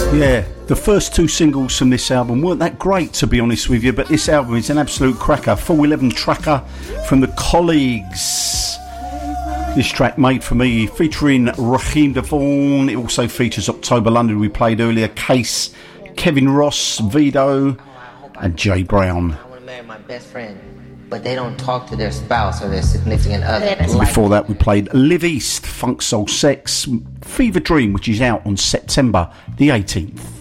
Yeah, the first two singles from this album weren't that great, to be honest with you, but this album is an absolute cracker. 411 tracker from the Colleagues. This track Made For Me, featuring Raheem DeVaughn. It also features October London, we played earlier, Case, Kevin Ross, Vito, and Jay Brown. I want to marry my best friend, but they don't talk to their spouse or their significant other. Before that, we played Live East, Funk Soul Sex, Fever Dream, which is out on September the 18th.